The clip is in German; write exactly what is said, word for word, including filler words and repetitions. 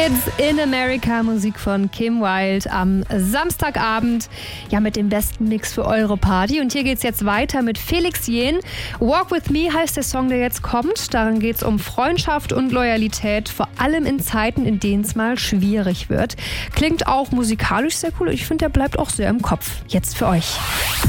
Kids in America, Musik von Kim Wilde am Samstagabend. Ja, mit dem besten Mix für eure Party. Und hier geht's jetzt weiter mit Felix Jähn. Walk With Me heißt der Song, der jetzt kommt. Darin geht's um Freundschaft und Loyalität, vor allem in Zeiten, in denen es mal schwierig wird. Klingt auch musikalisch sehr cool. Ich finde, der bleibt auch sehr im Kopf. Jetzt für euch.